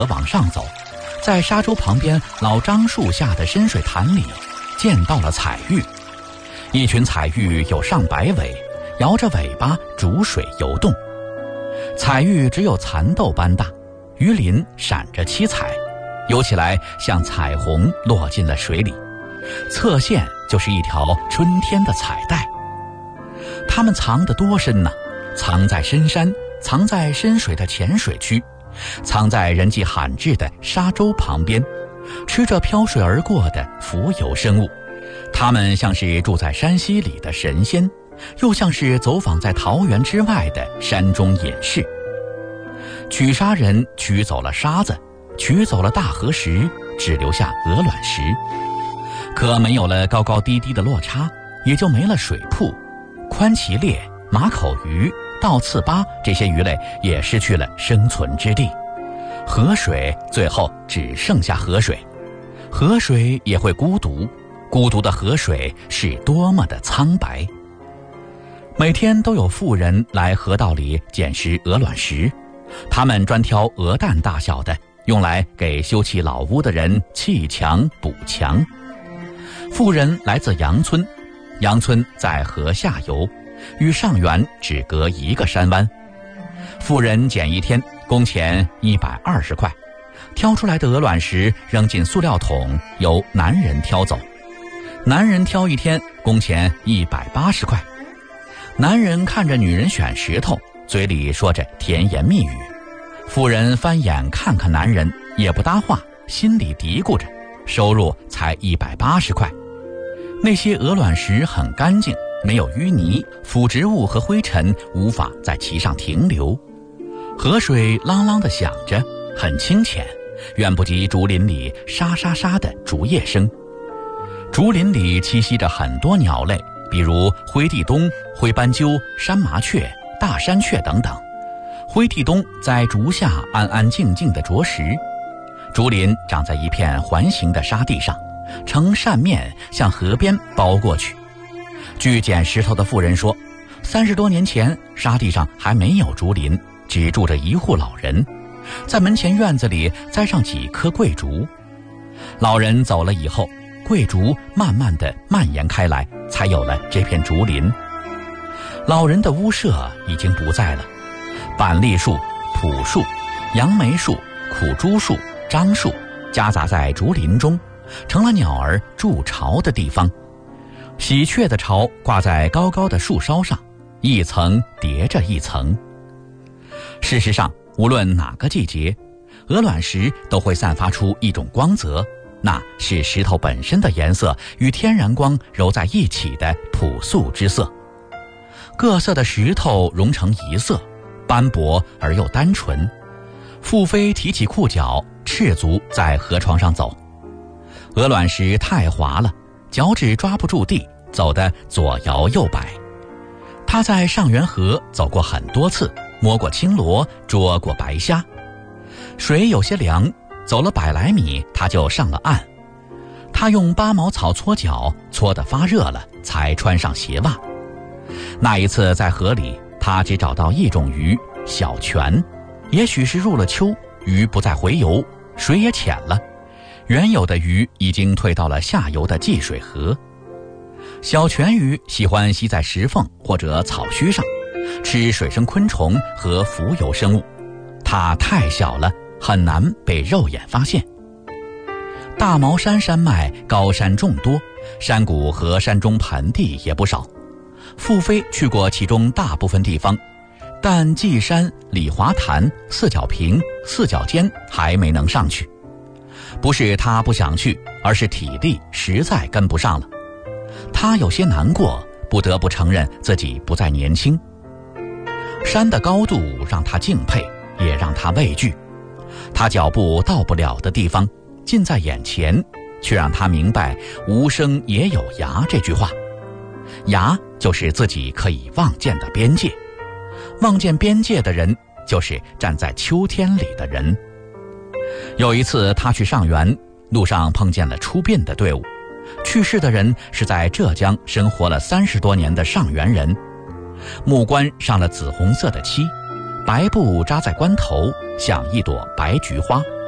往上走，在沙洲旁边老樟树下的深水潭里，见到了彩玉。一群彩玉有上百尾，摇着尾巴逐水游动。彩玉只有蚕豆般大，鱼鳞闪着七彩，游起来像彩虹落进了水里，侧线就是一条春天的彩带。它们藏得多深呢？藏在深山，藏在深水的浅水区，藏在人迹罕至的沙洲旁边，吃着飘水而过的浮游生物。它们像是住在山溪里的神仙，又像是走访在桃源之外的山中隐士。取沙人取走了沙子，取走了大河石，只留下鹅卵石。可没有了高高低低的落差，也就没了水瀑。宽鳍鬣、马口鱼、倒刺巴这些鱼类也失去了生存之地。河水最后只剩下河水，河水也会孤独，孤独的河水是多么的苍白。每天都有妇人来河道里捡拾鹅卵石，他们专挑鹅蛋大小的，用来给修葺老屋的人砌墙补墙。妇人来自杨村，杨村在河下游，与上源只隔一个山湾。妇人捡一天，工钱120块，挑出来的鹅卵石扔进塑料桶，由男人挑走。男人挑一天，工钱180块。男人看着女人选石头，嘴里说着甜言蜜语。妇人翻眼看看男人，也不搭话，心里嘀咕着，收入才180块。那些鹅卵石很干净，没有淤泥、腐植物和灰尘无法在其上停留。河水啷啷地响着，很清浅，远不及竹林里沙沙沙的竹叶声。竹林里栖息着很多鸟类，比如灰地冬、灰斑鸠、山麻雀、大山雀等等。灰地冬在竹下安安静静地啄食。竹林长在一片环形的沙地上，呈扇面向河边包过去。据捡石头的妇人说，30多年前沙地上还没有竹林，只住着一户老人，在门前院子里栽上几棵桂竹。老人走了以后，桂竹慢慢地蔓延开来，才有了这片竹林。老人的屋舍已经不在了，板栗树、朴树、杨梅树、苦竹树、樟树夹杂在竹林中，成了鸟儿筑巢的地方。喜鹊的巢挂在高高的树梢上，一层叠着一层。事实上，无论哪个季节，鹅卵石都会散发出一种光泽，那是石头本身的颜色与天然光揉在一起的朴素之色。各色的石头融成一色，斑驳而又单纯。妇妃提起裤脚，赤足在河床上走。鹅卵石太滑了，脚趾抓不住地，走得左摇右摆。他在上源河走过很多次，摸过青螺，捉过白虾。水有些凉，走了100来米，他就上了岸。他用8毛草搓脚，搓得发热了，才穿上鞋袜。那一次在河里，他只找到一种鱼，小泉。也许是入了秋，鱼不再回游，水也浅了，原有的鱼已经退到了下游的济水河。小泉鱼喜欢吸在石缝或者草须上，吃水生昆虫和浮游生物。它太小了，很难被肉眼发现。大毛山山脉高山众多，山谷和山中盆地也不少。妇妃去过其中大部分地方，但稷山、李华潭、四角坪、四角尖还没能上去。不是他不想去，而是体力实在跟不上了。他有些难过，不得不承认自己不再年轻。山的高度让他敬佩，也让他畏惧。他脚步到不了的地方，近在眼前，却让他明白无声也有涯这句话。涯就是自己可以望见的边界，望见边界的人，就是站在秋天里的人。有一次他去上源，路上碰见了出殡的队伍。去世的人是在浙江生活了30多年的上源人，木棺上了紫红色的漆，白布扎在棺头，像一朵白菊花。